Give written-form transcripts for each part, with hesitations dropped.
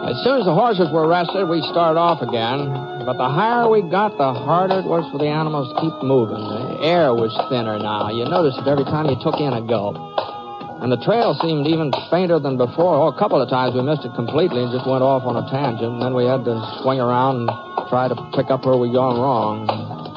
As soon as the horses were rested, we started off again. But the higher we got, the harder it was for the animals to keep moving. The air was thinner now. You noticed it every time you took in a gulp. And the trail seemed even fainter than before. Oh, a couple of times we missed it completely and just went off on a tangent. And then we had to swing around and try to pick up where we'd gone wrong.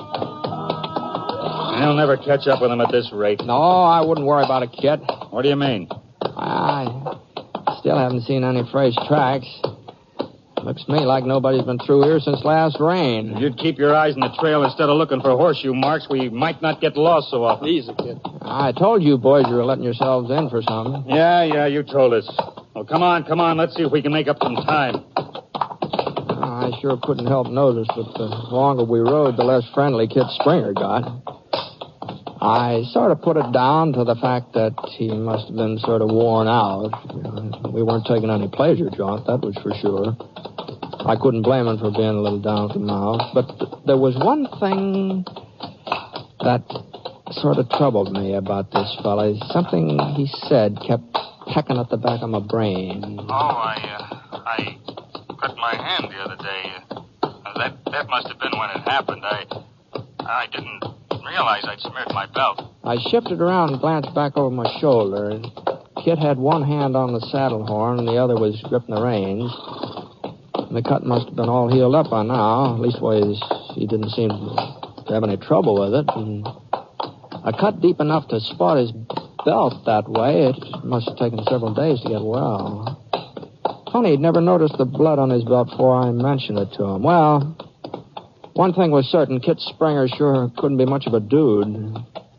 You'll never catch up with them at this rate. No, I wouldn't worry about it, Kit. What do you mean? I still haven't seen any fresh tracks. Looks to me like nobody's been through here since last rain. If you'd keep your eyes on the trail instead of looking for horseshoe marks, we might not get lost so often. Easy, Kid. I told you boys you were letting yourselves in for something. Yeah, you told us. Well, come on. Let's see if we can make up some time. I sure couldn't help notice that the longer we rode, the less friendly Kit Springer got. I sort of put it down to the fact that he must have been sort of worn out. We weren't taking any pleasure, Jaunt, that was for sure. I couldn't blame him for being a little down at the mouth. But there was one thing that sort of troubled me about this fella. Something he said kept pecking at the back of my brain. I cut my hand the other day. That must have been when it happened. I didn't realize I'd smeared my belt. I shifted around and glanced back over my shoulder. Kit had one hand on the saddle horn and the other was gripping the reins. And the cut must have been all healed up by now. Leastways, he didn't seem to have any trouble with it. And a cut deep enough to spot his belt that way, it must have taken several days to get well. Funny, he'd never noticed the blood on his belt before I mentioned it to him. Well, one thing was certain, Kit Springer sure couldn't be much of a dude.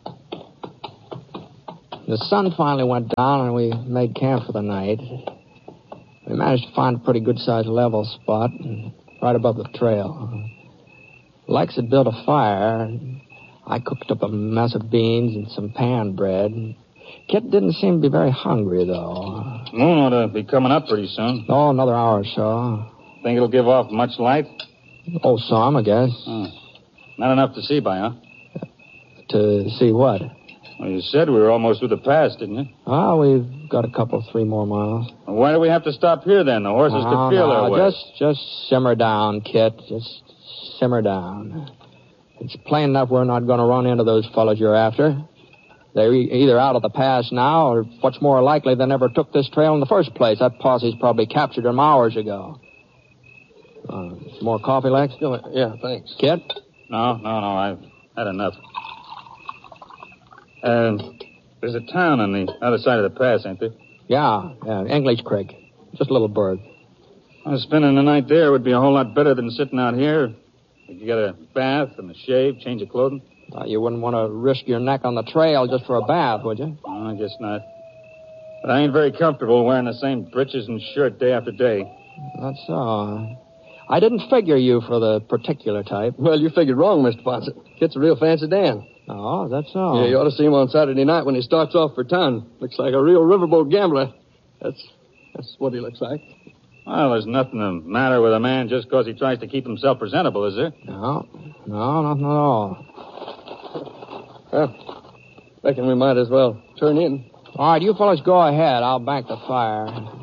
The sun finally went down and we made camp for the night. We managed to find a pretty good-sized level spot right above the trail. Lex had built a fire. I cooked up a mess of beans and some pan bread. Kit didn't seem to be very hungry, though. Moon ought to be coming up pretty soon. Oh, another hour or so. Think it'll give off much light? Oh, some, I guess. Not enough to see by, huh? To see what? Well, you said we were almost through the pass, didn't you? Oh, we've got a couple, 3 more miles. Well, why do we have to stop here, then? The horses could feel their way. Just simmer down, Kit. Just simmer down. It's plain enough we're not going to run into those fellows you're after. They're either out of the pass now, or what's more likely, they never took this trail in the first place. That posse's probably captured them hours ago. Some more coffee, Lex? Yeah, thanks. Kit? No, I've had enough. There's a town on the other side of the pass, ain't there? Yeah, English Creek. Just a little burg. Spending the night there would be a whole lot better than sitting out here. You get a bath and a shave, change of clothing. You wouldn't want to risk your neck on the trail just for a bath, would you? Oh, I guess not. But I ain't very comfortable wearing the same breeches and shirt day after day. That's so. I didn't figure you for the particular type. Well, you figured wrong, Mr. Ponce. Kit's a real fancy Dan. Oh, that's so. Yeah, you ought to see him on Saturday night when he starts off for town. Looks like a real riverboat gambler. That's what he looks like. Well, there's nothing the matter with a man just because he tries to keep himself presentable, is there? No, nothing at all. Well, reckon we might as well turn in. All right, you fellas go ahead. I'll bank the fire.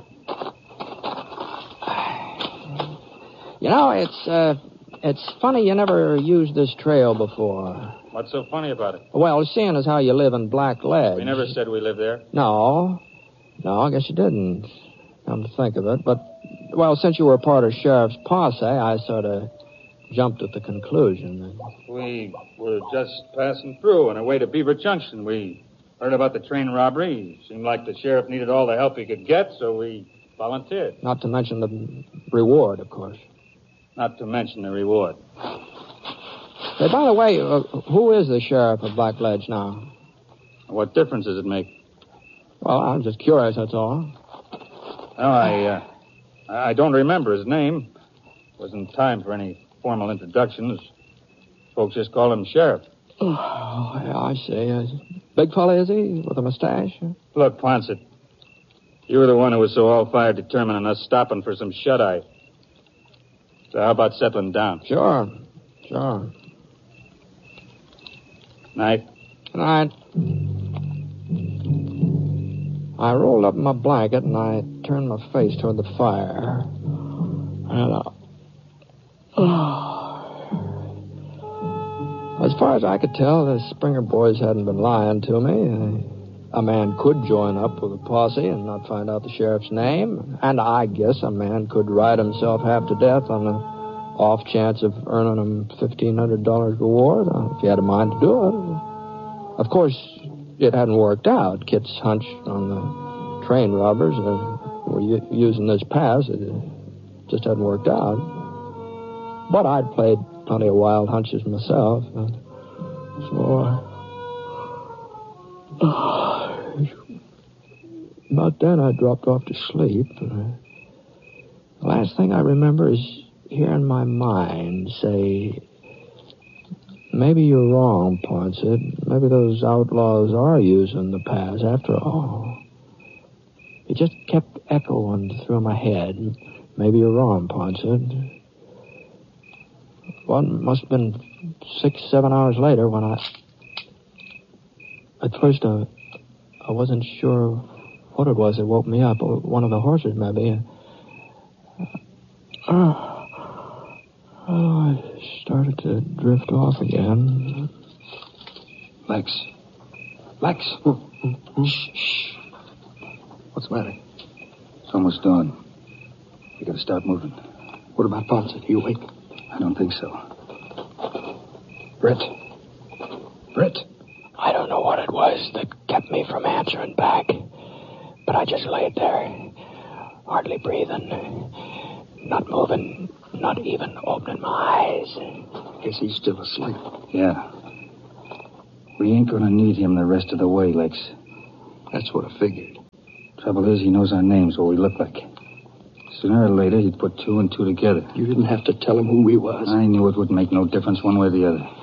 You know, it's funny you never used this trail before. What's so funny about it? Well, seeing as how you live in Black Ledge. We never said we lived there. No, I guess you didn't. Come to think of it. But, well, since you were a part of Sheriff's posse, I sort of jumped at the conclusion that... We were just passing through on our way to Beaver Junction. We heard about the train robbery. Seemed like the sheriff needed all the help he could get, so we volunteered. Not to mention the reward, of course. Not to mention the reward. Hey, by the way, who is the sheriff of Black Ledge now? What difference does it make? Well, I'm just curious, that's all. Oh, I don't remember his name. Wasn't time for any formal introductions. Folks just call him Sheriff. Oh, yeah, I see. Big fella, is he? With a mustache? Look, Ponset, you were the one who was so all-fired determined on us stopping for some shut-eye. So how about settling down? Sure. Night. Night. I rolled up in my blanket and I turned my face toward the fire. As far as I could tell, the Springer boys hadn't been lying to me. A man could join up with a posse and not find out the sheriff's name. And I guess a man could ride himself half to death on the off chance of earning him $1,500 reward if he had a mind to do it. Of course, it hadn't worked out. Kit's hunch on the train robbers were using this pass. It just hadn't worked out. But I'd played plenty of wild hunches myself. So, about then I dropped off to sleep. The last thing I remember is hearing my mind say, maybe you're wrong, Poinsett. Maybe those outlaws are using the pass after all. It just kept echoing through my head. Maybe you're wrong, Poinsett. Well, it must have been 6-7 hours later when At first, I wasn't sure what it was that woke me up. One of the horses, maybe. I started to drift off again. Lex. Shh. What's the matter? It's almost dawn. You gotta start moving. What about Poinsett? You awake? I don't think so. Brett. I don't know what it was that kept me from answering back. But I just laid there, hardly breathing, not moving, not even opening my eyes. Guess he's still asleep. Yeah. We ain't gonna need him the rest of the way, Lex. That's what I figured. Trouble is, he knows our names, what we look like. Sooner or later, he'd put 2 and 2 together. You didn't have to tell him who he was. I knew it wouldn't make no difference one way or the other.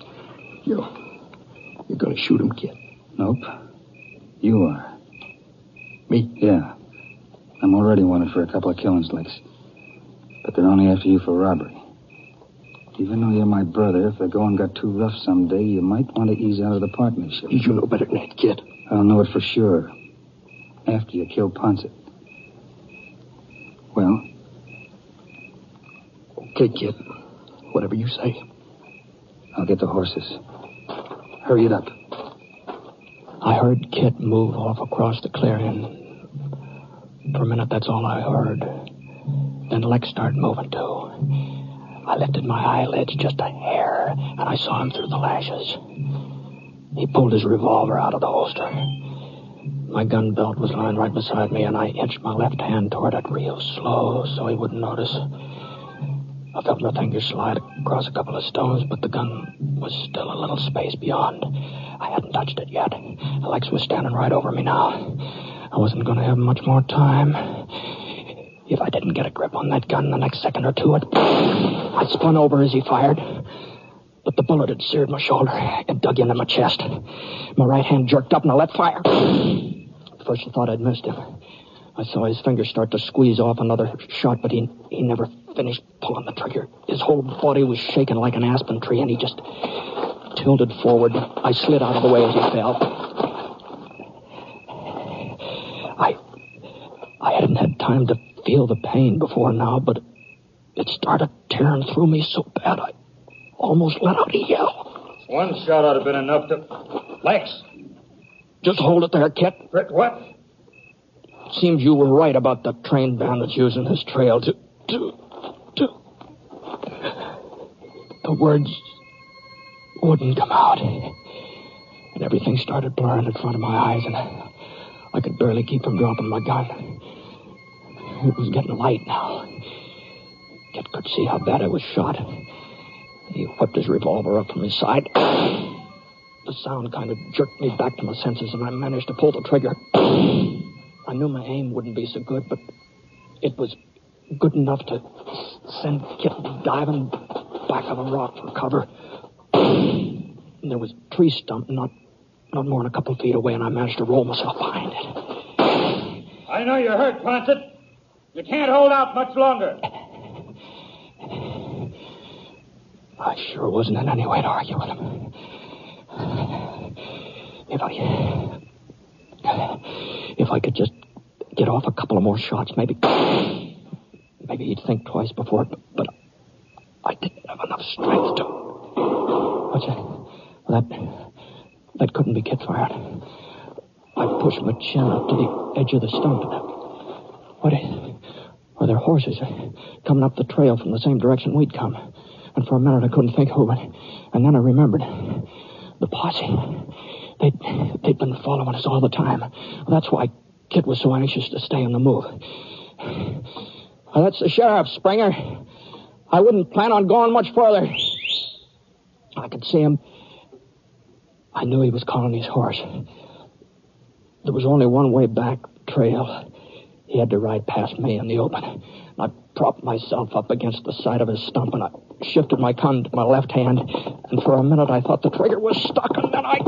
You're gonna shoot him, kid? Nope. You are. Me? Yeah. I'm already wanted for a couple of killings, Lex. But they're only after you for robbery. Even though you're my brother, if the going got too rough someday, you might want to ease out of the partnership. You know better than that, kid. I'll know it for sure. After you kill Poinsett. Well? Okay, kid. Whatever you say. I'll get the horses. Hurry it up. I heard Kit move off across the clearing. For a minute, that's all I heard. Then Lex started moving, too. I lifted my eyelids just a hair, and I saw him through the lashes. He pulled his revolver out of the holster. My gun belt was lying right beside me, and I inched my left hand toward it real slow so he wouldn't notice. I felt my fingers slide across a couple of stones, but the gun was still a little space beyond. I hadn't touched it yet. Lex was standing right over me now. I wasn't going to have much more time. If I didn't get a grip on that gun the next second or two, I spun over as he fired. But the bullet had seared my shoulder and dug into my chest. My right hand jerked up and I let fire. At first I thought I'd missed him. I saw his fingers start to squeeze off another shot, but he never finished pulling the trigger. His whole body was shaking like an aspen tree, and he just tilted forward. I slid out of the way as he fell. I hadn't had time to feel the pain before now, but it started tearing through me so bad I almost let out a yell. One shot ought to have been enough to... Lex! Just hold it there, Kit. What? Seems you were right about the train bandits using this trail to... The words wouldn't come out. And everything started blurring in front of my eyes, and I could barely keep from dropping my gun. It was getting light now. Kit could see how bad I was shot. He whipped his revolver up from his side. The sound kind of jerked me back to my senses, and I managed to pull the trigger. I knew my aim wouldn't be so good, but it was good enough to send Kit diving back of a rock for cover. And there was a tree stump not more than a couple feet away, and I managed to roll myself behind it. I know you're hurt, Poinsett. You can't hold out much longer. I sure wasn't in any way to argue with him. If I could just get off a couple of more shots, maybe maybe he'd think twice before, but I didn't have enough strength to... What's that? Well, that couldn't be Kit fired. I pushed my chin up to the edge of the stump. Were there horses coming up the trail from the same direction we'd come? And for a minute I couldn't think who, and then I remembered. The posse. They'd been following us all the time. That's why Kit was so anxious to stay on the move. Well, that's the sheriff, Springer. I wouldn't plan on going much further. I could see him. I knew he was calling his horse. There was only one way back trail. He had to ride past me in the open. I propped myself up against the side of his stump, and I shifted my gun to my left hand, and for a minute I thought the trigger was stuck, and then I